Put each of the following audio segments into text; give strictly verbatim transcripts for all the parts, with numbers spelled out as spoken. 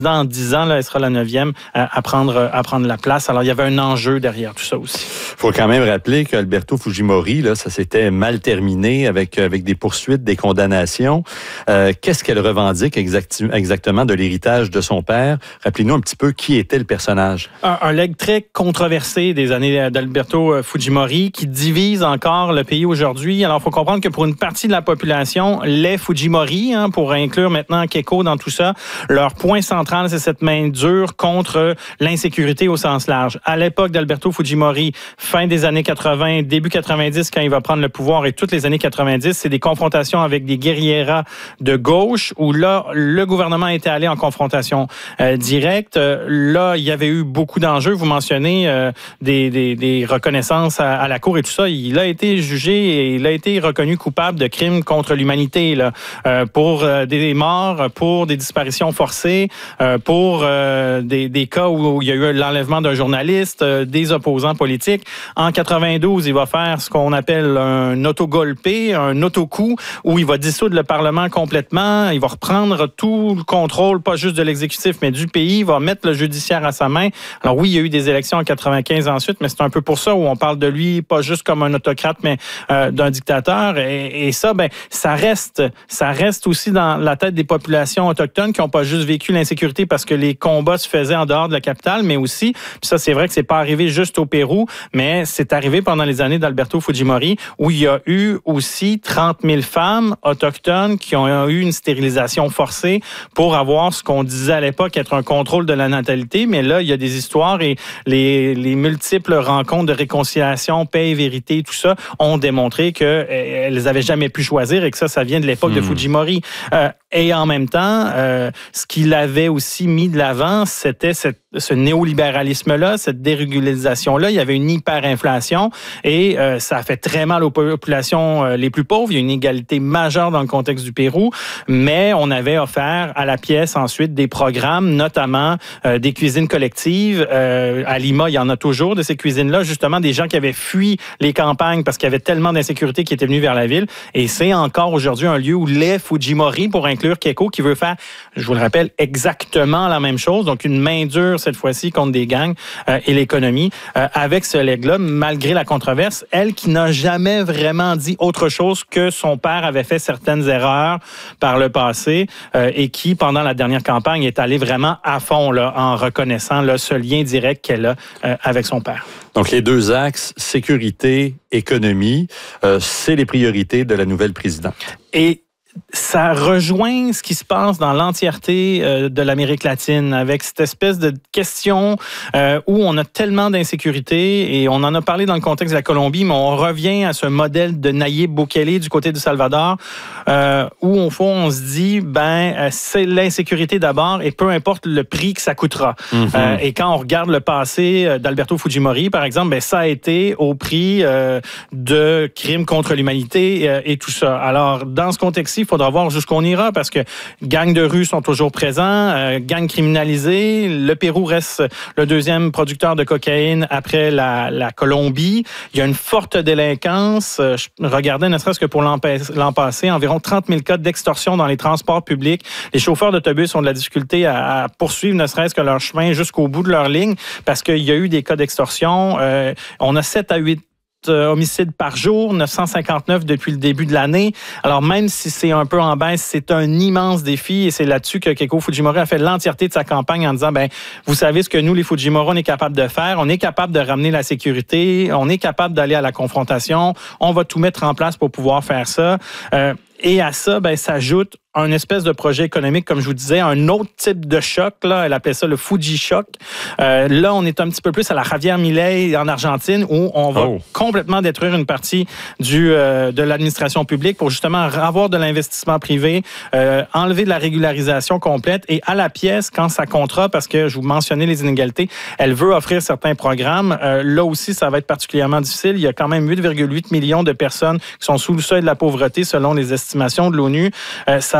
dans dix ans, là, elle sera la neuvième à prendre, à prendre la place. Alors, il y avait un enjeu derrière tout ça aussi. Il faut quand même rappeler qu'Alberto Fujimori, là, ça s'était mal terminé avec, avec des poursuites, des condamnations. Euh, qu'est-ce qu'elle revendique exact, exactement de l'héritage de son père? Rappelez-nous un petit peu qui était le personnage. Un, un legs très controversé des années d'Alberto Fujimori qui divise encore le pays aujourd'hui. Alors, il faut comprendre que pour une partie de la population, les Fujimori, hein, pour inclure maintenant Keiko dans tout ça, leur point central, c'est cette main dure contre l'insécurité au sens large. À l'époque d'Alberto Fujimori, fin des années quatre-vingts, début quatre-vingt-dix, quand il va prendre le pouvoir, et toutes les années quatre-vingt-dix, c'est des confrontations avec des guérilleras de gauche, où là, le gouvernement était allé en confrontation euh, directe. Là, il y avait eu beaucoup d'enjeux. Vous mentionnez euh, des, des, des reconnaissances à, à la Cour et tout ça. Il a été jugé et il a été reconnu coupable de crimes contre l'humanité, là, euh, pour euh, des morts, pour des disparitions forcées, Euh, pour euh, des, des cas où, où il y a eu l'enlèvement d'un journaliste, euh, des opposants politiques. En quatre-vingt-douze, il va faire ce qu'on appelle un autogolpe, un autocoup, où il va dissoudre le Parlement complètement. Il va reprendre tout le contrôle, pas juste de l'exécutif, mais du pays. Il va mettre le judiciaire à sa main. Alors oui, il y a eu des élections en quatre-vingt-quinze ensuite, mais c'est un peu pour ça où on parle de lui, pas juste comme un autocrate, mais euh, d'un dictateur. Et, et ça, ben, ça reste, ça reste aussi dans la tête des populations autochtones qui n'ont pas juste vécu l'insécurité parce que les combats se faisaient en dehors de la capitale, mais aussi, puis ça c'est vrai que c'est pas arrivé juste au Pérou, mais c'est arrivé pendant les années d'Alberto Fujimori, où il y a eu aussi trente mille femmes autochtones qui ont eu une stérilisation forcée pour avoir ce qu'on disait à l'époque être un contrôle de la natalité, mais là, il y a des histoires et les, les multiples rencontres de réconciliation, paix et vérité, tout ça, ont démontré qu'elles n'avaient jamais pu choisir et que ça, ça vient de l'époque mmh. de Fujimori. Euh, et en même temps, euh, ce qu'il avait aussi mis de l'avant, c'était cette, ce néolibéralisme-là, cette dérégularisation-là. Il y avait une hyperinflation et euh, ça a fait très mal aux populations euh, les plus pauvres. Il y a une inégalité majeure dans le contexte du Pérou, mais on avait offert à la pièce ensuite des programmes, notamment euh, des cuisines collectives. Euh, à Lima, il y en a toujours de ces cuisines-là, justement des gens qui avaient fui les campagnes parce qu'il y avait tellement d'insécurité qui étaient venus vers la ville. Et c'est encore aujourd'hui un lieu où les Fujimori, pour inclure Keiko, qui veut faire, je vous le rappelle, exactement la même chose, donc une main dure cette fois-ci contre des gangs euh, et l'économie, euh, avec ce legs-là, malgré la controverse, elle qui n'a jamais vraiment dit autre chose que son père avait fait certaines erreurs par le passé euh, et qui, pendant la dernière campagne, est allée vraiment à fond là, en reconnaissant là, ce lien direct qu'elle a euh, avec son père. Donc, les deux axes, sécurité, économie, euh, c'est les priorités de la nouvelle présidente. Et ça rejoint ce qui se passe dans l'entièreté euh, de l'Amérique latine avec cette espèce de question euh, où on a tellement d'insécurité et on en a parlé dans le contexte de la Colombie, mais on revient à ce modèle de Nayib Bukele du côté du Salvador euh, où au fond on se dit ben euh, c'est l'insécurité d'abord et peu importe le prix que ça coûtera. Mm-hmm. Euh, et quand on regarde le passé d'Alberto Fujimori par exemple, ben ça a été au prix euh, de crimes contre l'humanité euh, et tout ça. Alors dans ce contexte-ci, il faudra voir jusqu'où on ira parce que gangs de rue sont toujours présents, euh, gangs criminalisés. Le Pérou reste le deuxième producteur de cocaïne après la, la Colombie. Il y a une forte délinquance. Euh, je regardais, ne serait-ce que pour l'an, l'an passé, environ trente mille cas d'extorsion dans les transports publics. Les chauffeurs d'autobus ont de la difficulté à, à poursuivre ne serait-ce que leur chemin jusqu'au bout de leur ligne parce qu'il y a eu des cas d'extorsion. Euh, on a sept à huit homicides par jour, neuf cent cinquante-neuf depuis le début de l'année. Alors même si c'est un peu en baisse, c'est un immense défi et c'est là-dessus que Keiko Fujimori a fait l'entièreté de sa campagne en disant, ben vous savez ce que nous, les Fujimori, on est capable de faire, on est capable de ramener la sécurité, on est capable d'aller à la confrontation, on va tout mettre en place pour pouvoir faire ça. Euh, Et à ça, ben, s'ajoute un espèce de projet économique, comme je vous disais, un autre type de choc. Là, elle appelait ça le Fuji Shock. Euh, là, on est un petit peu plus à la Javier Milei en Argentine, où on va oh. complètement détruire une partie du euh, de l'administration publique pour justement avoir de l'investissement privé, euh, enlever de la régularisation complète et à la pièce, quand ça comptera, parce que je vous mentionnais les inégalités, elle veut offrir certains programmes. Euh, là aussi, ça va être particulièrement difficile. Il y a quand même huit virgule huit millions de personnes qui sont sous le seuil de la pauvreté selon les estimations de l'ONU. Euh, ça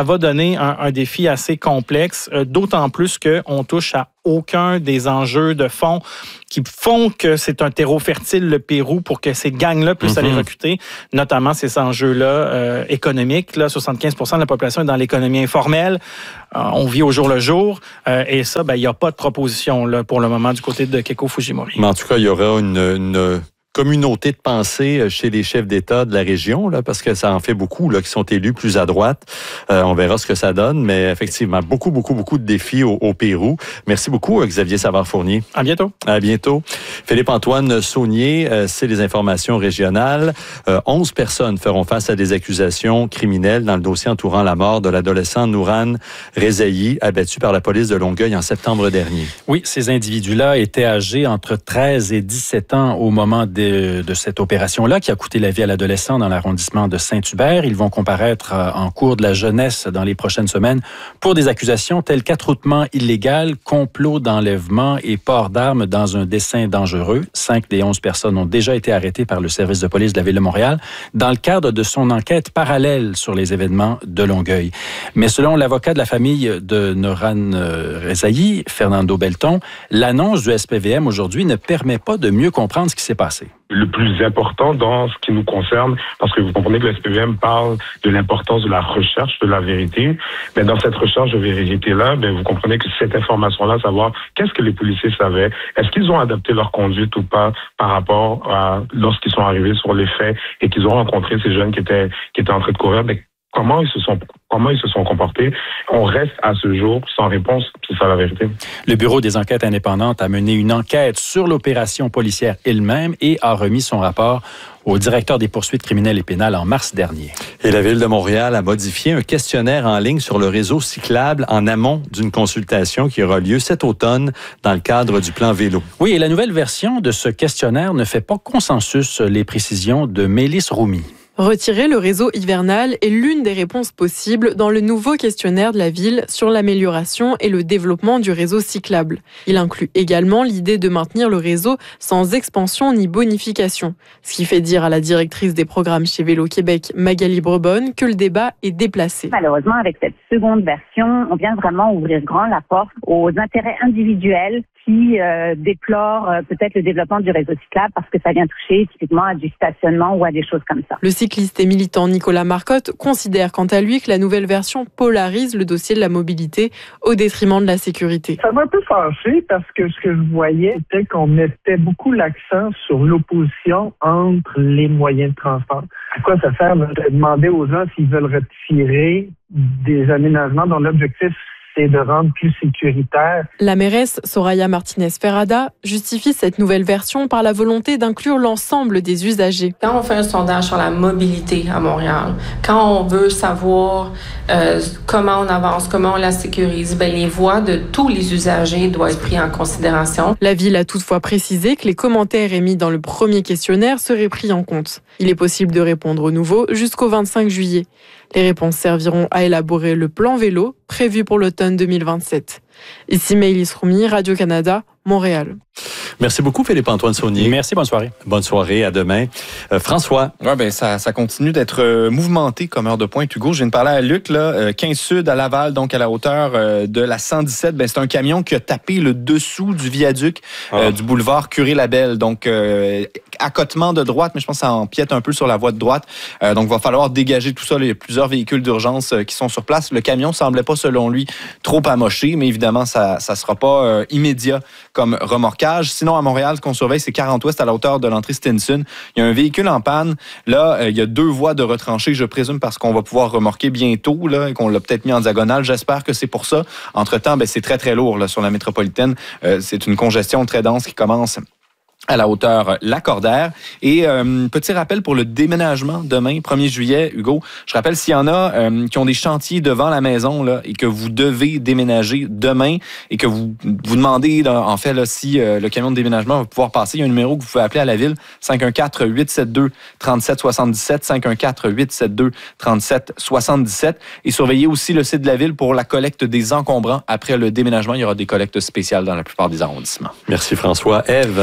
ça va donner un, un défi assez complexe, euh, d'autant plus qu'on touche à aucun des enjeux de fond qui font que c'est un terreau fertile, le Pérou, pour que ces gangs-là puissent mm-hmm. aller recruter, notamment ces enjeux-là euh, économiques. Là, soixante-quinze pour cent de la population est dans l'économie informelle. Euh, on vit au jour le jour. Euh, et ça, ben, il n'y a pas de proposition là, pour le moment du côté de Keiko Fujimori. Mais en tout cas, il y aura une... une... communauté de pensée chez les chefs d'État de la région, là, parce que ça en fait beaucoup là, qui sont élus plus à droite. Euh, on verra ce que ça donne, mais effectivement, beaucoup, beaucoup, beaucoup de défis au, au Pérou. Merci beaucoup, Xavier Savard-Fournier. À bientôt. À bientôt. Philippe-Antoine Saunier, euh, c'est les informations régionales. Euh, onze personnes feront face à des accusations criminelles dans le dossier entourant la mort de l'adolescent Nouran Rezaï, abattu par la police de Longueuil en septembre dernier. Oui, ces individus-là étaient âgés entre treize et dix-sept ans au moment des De, de cette opération-là qui a coûté la vie à l'adolescent dans l'arrondissement de Saint-Hubert. Ils vont comparaître en cours de la jeunesse dans les prochaines semaines pour des accusations telles qu'attroupement illégal, complot d'enlèvement et port d'armes dans un dessein dangereux. Cinq des onze personnes ont déjà été arrêtées par le service de police de la Ville de Montréal dans le cadre de son enquête parallèle sur les événements de Longueuil. Mais selon l'avocat de la famille de Nouran Rezaï, Fernando Belton, l'annonce du S P V M aujourd'hui ne permet pas de mieux comprendre ce qui s'est passé. Le plus important dans ce qui nous concerne, parce que vous comprenez que le S P V M parle de l'importance de la recherche de la vérité, mais dans cette recherche de vérité-là, ben vous comprenez que cette information-là, savoir qu'est-ce que les policiers savaient, est-ce qu'ils ont adapté leur conduite ou pas par rapport à lorsqu'ils sont arrivés sur les faits et qu'ils ont rencontré ces jeunes qui étaient qui étaient en train de courir, ben comment ils se sont comment ils se sont comportés. On reste à ce jour sans réponse, c'est ça la vérité. Le Bureau des enquêtes indépendantes a mené une enquête sur l'opération policière elle-même et a remis son rapport au directeur des poursuites criminelles et pénales en mars dernier. Et la Ville de Montréal a modifié un questionnaire en ligne sur le réseau cyclable en amont d'une consultation qui aura lieu cet automne dans le cadre du plan vélo. Oui, et la nouvelle version de ce questionnaire ne fait pas consensus, les précisions de Mélisse Roumi. Retirer le réseau hivernal est l'une des réponses possibles dans le nouveau questionnaire de la ville sur l'amélioration et le développement du réseau cyclable. Il inclut également l'idée de maintenir le réseau sans expansion ni bonification, ce qui fait dire à la directrice des programmes chez Vélo Québec, Magali Brebonne, que le débat est déplacé. Malheureusement, avec cette seconde version, on vient vraiment ouvrir grand la porte aux intérêts individuels qui euh, déplorent euh, peut-être le développement du réseau cyclable parce que ça vient toucher typiquement à du stationnement ou à des choses comme ça. Le cycliste et militant Nicolas Marcotte considère quant à lui que la nouvelle version polarise le dossier de la mobilité au détriment de la sécurité. Ça m'a un peu fâché parce que ce que je voyais, c'était qu'on mettait beaucoup l'accent sur l'opposition entre les moyens de transport. À quoi ça sert de demander aux gens s'ils veulent retirer des aménagements dont l'objectif c'est de rendre plus sécuritaire. La mairesse Soraya Martinez-Ferrada justifie cette nouvelle version par la volonté d'inclure l'ensemble des usagers. Quand on fait un sondage sur la mobilité à Montréal, quand on veut savoir euh, comment on avance, comment on la sécurise, ben les voix de tous les usagers doivent être prises en considération. La ville a toutefois précisé que les commentaires émis dans le premier questionnaire seraient pris en compte. Il est possible de répondre au nouveau jusqu'au vingt-cinq juillet. Les réponses serviront à élaborer le plan vélo prévu pour l'automne deux mille vingt-sept. Ici Maëlys Roumi, Radio-Canada, Montréal. Merci beaucoup, Philippe-Antoine Saunier. Merci, bonne soirée. Bonne soirée, à demain. Euh, François. Ouais, ben, ça, ça continue d'être euh, mouvementé comme heure de pointe, Hugo. Je viens de parler à Luc, là, euh, quinze Sud à Laval, donc à la hauteur euh, de la cent dix-sept. Ben, c'est un camion qui a tapé le dessous du viaduc euh, oh. du boulevard Curé-Labelle. Donc, euh, accotement de droite, mais je pense que ça empiète un peu sur la voie de droite. Euh, donc, il va falloir dégager tout ça. Il y a plusieurs véhicules d'urgence euh, qui sont sur place. Le camion semblait pas, selon lui, trop amoché, mais évidemment, ça ne sera pas euh, immédiat comme remorquage. Sinon, à Montréal, ce qu'on surveille, c'est quarante Ouest à la hauteur de l'entrée Stinson. Il y a un véhicule en panne. Là, euh, il y a deux voies de retranchée, je présume, parce qu'on va pouvoir remorquer bientôt là, et qu'on l'a peut-être mis en diagonale. J'espère que c'est pour ça. Entre-temps, ben, c'est très, très lourd là, sur la métropolitaine. Euh, c'est une congestion très dense qui commence à la hauteur Lacordaire. Et euh, petit rappel pour le déménagement demain, premier juillet, Hugo. Je rappelle, s'il y en a euh, qui ont des chantiers devant la maison là, et que vous devez déménager demain et que vous vous demandez là, en fait là, si euh, le camion de déménagement va pouvoir passer, il y a un numéro que vous pouvez appeler à la ville, cinq un quatre, huit sept deux, trois sept sept sept, cinq un quatre, huit sept deux, trois sept sept sept. Et surveillez aussi le site de la ville pour la collecte des encombrants. Après le déménagement, il y aura des collectes spéciales dans la plupart des arrondissements. Merci François. Ève. On a eu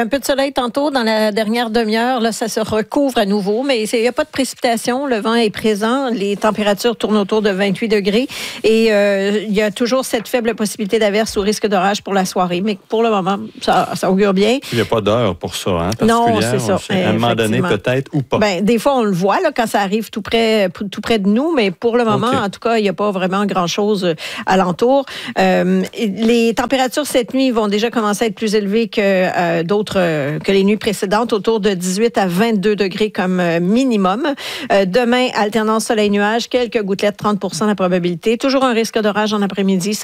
a un peu de soleil tantôt dans la dernière demi-heure. Là, ça se recouvre à nouveau, mais il n'y a pas de précipitation. Le vent est présent. Les températures tournent autour de vingt-huit degrés. Et euh, il y a toujours cette faible possibilité d'averse ou risque d'orage pour la soirée. Mais pour le moment, ça, ça augure bien. Il n'y a pas d'heure pour ça, hein, non, c'est ça. À un moment donné, peut-être, ou pas. Ben, des fois, on le voit là, quand ça arrive tout près, tout près de nous, mais pour le moment, okay. en tout cas, il n'y a pas vraiment grand-chose alentour. Euh, les températures cette nuit vont déjà commencer à être plus élevées que euh, d'autres, euh, que les nuits précédentes, autour de dix-huit à vingt-deux degrés comme euh, minimum. Euh, demain, alternance soleil-nuage, quelques gouttelettes, trente pour cent la probabilité. Toujours un risque d'orage en après-midi.